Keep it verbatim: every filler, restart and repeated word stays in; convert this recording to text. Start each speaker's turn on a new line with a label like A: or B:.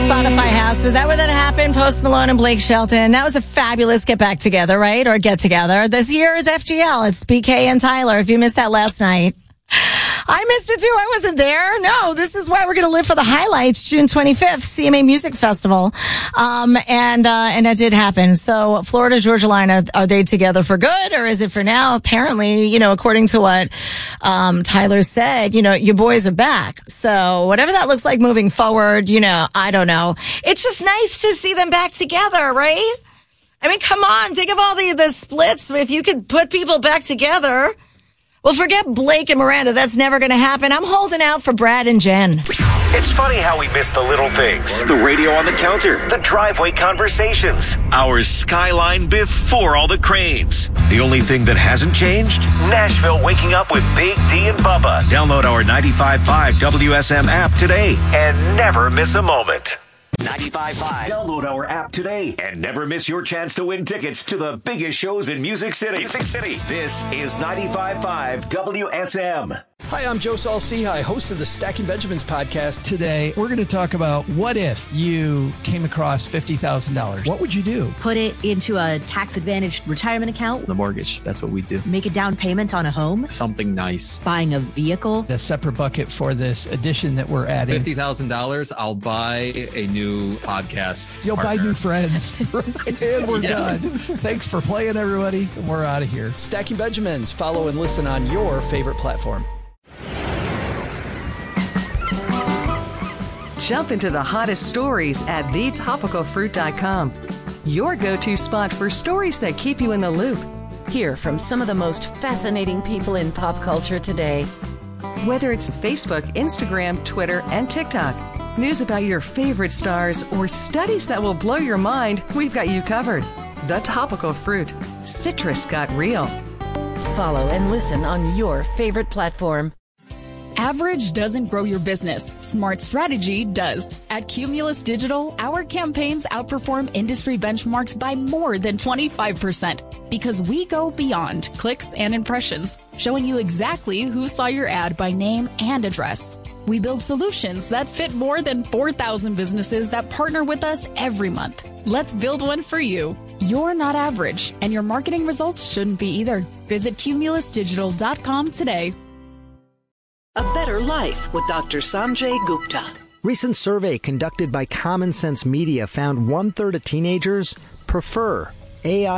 A: Spotify House. Was that where that happened? Post Malone and Blake Shelton. That was a fabulous get back together, right? Or get together. This year is F G L. It's B K and Tyler. If you missed that last night. I missed it too. I wasn't there. No, this is why we're going to live for the highlights. June twenty-fifth, C M A Music Festival. Um, and, uh, and that did happen. So Florida, Georgia Line, are, are they together for good or is it for now? Apparently, you know, according to what, um, Tyler said, you know, your boys are back. So whatever that looks like moving forward, you know, I don't know. It's just nice to see them back together, right? I mean, come on. Think of all the, the splits. If you could put people back together. Well, forget Blake and Miranda. That's never going to happen. I'm holding out for Brad and Jen.
B: It's funny how we miss the little things. The radio on the counter. The driveway conversations. Our skyline before all the cranes. The only thing that hasn't changed? Nashville waking up with Big D and Bubba. Download our ninety-five point five W S M app today and never miss a moment. ninety-five point five. Download our app today and never miss your chance to win tickets to the biggest shows in Music City. Music City. This is ninety-five point five W S M.
C: Hi, I'm Joe Saul-Sehy, host of the Stacking Benjamins podcast.
D: Today, we're going to talk about what if you came across fifty thousand dollars. What would you do?
E: Put it into a tax-advantaged retirement account.
F: The mortgage, that's what we do.
E: Make a down payment on a home.
F: Something nice.
E: Buying a vehicle.
D: A separate bucket for this addition that we're adding.
F: fifty thousand dollars, I'll buy a new podcast
D: You'll
F: partner.
D: buy new friends. And we're
F: Yeah.
D: done. Thanks for playing, everybody. We're out of here.
C: Stacking Benjamins. Follow and listen on your favorite platform.
G: Jump into the hottest stories at the topical fruit dot com. Your go-to spot for stories that keep you in the loop. Hear from some of the most fascinating people in pop culture today. Whether it's Facebook, Instagram, Twitter, and TikTok, news about your favorite stars, or studies that will blow your mind, we've got you covered. The Topical Fruit. Citrus got real. Follow and listen on your favorite platform.
H: Average doesn't grow your business. Smart strategy does. At Cumulus Digital, our campaigns outperform industry benchmarks by more than twenty-five percent because we go beyond clicks and impressions, showing you exactly who saw your ad by name and address. We build solutions that fit more than four thousand businesses that partner with us every month. Let's build one for you. You're not average, and your marketing results shouldn't be either. Visit cumulus digital dot com today.
I: A Better Life with Doctor Sanjay Gupta.
J: Recent survey conducted by Common Sense Media found one third of teenagers prefer A I